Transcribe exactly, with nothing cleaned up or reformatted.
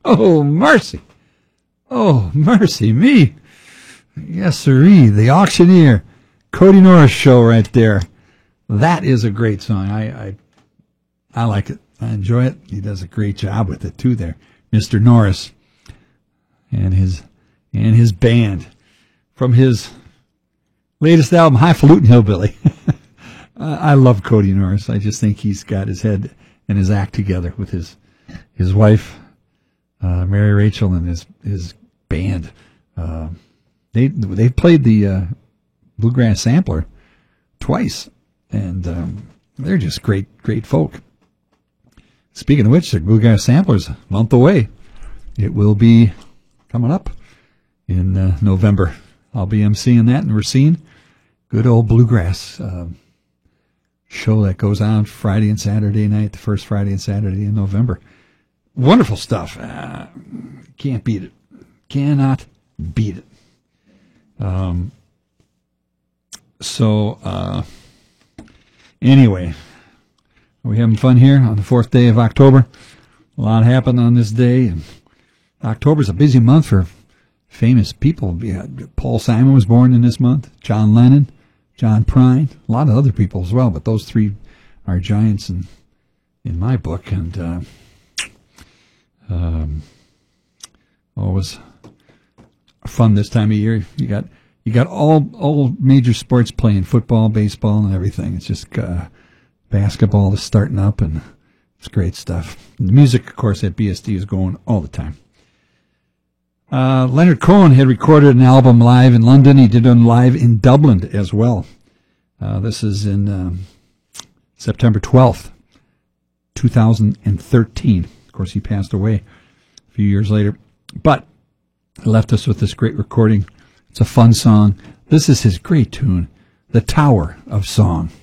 Oh, mercy. Oh, mercy me. Yes, sirree. The Auctioneer. Cody Norris show right there. That is a great song. I, I, I like it. I enjoy it. He does a great job with it too there. Mister Norris and his, and his band from his latest album, Highfalutin Hillbilly. I love Cody Norris. I just think he's got his head and his act together with his his wife, uh, Mary Rachel, and his his band. Uh, they they played the uh, Bluegrass Sampler twice, and um, they're just great great folk. Speaking of which, the Bluegrass Sampler's a month away. It will be coming up in uh, November. I'll be emceeing that in Racine. Good old Bluegrass uh, show that goes on Friday and Saturday night, the first Friday and Saturday in November. Wonderful stuff. Uh, can't beat it. Cannot beat it. Um. So, uh, anyway, are we having fun here on the fourth day of October? A lot happened on this day. And October's a busy month for famous people. Yeah, Paul Simon was born in this month. John Lennon, John Prine, a lot of other people as well. But those three are giants in in my book. And uh, um, always fun this time of year. You got you got all all major sports playing, football, baseball, and everything. It's just uh, basketball is starting up, and it's great stuff. And the music, of course, at B S D is going all the time. Uh, Leonard Cohen had recorded an album live in London. He did one live in Dublin as well. Uh, this is in um, September twelfth, two thousand thirteen. Of course, he passed away a few years later. But he left us with this great recording. It's a fun song. This is his great tune, The Tower of Song.